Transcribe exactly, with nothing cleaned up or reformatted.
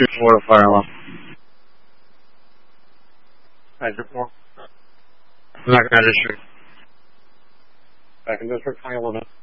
two four to fire alarm. Exit four. I'm not going to district. Back in district, high limit.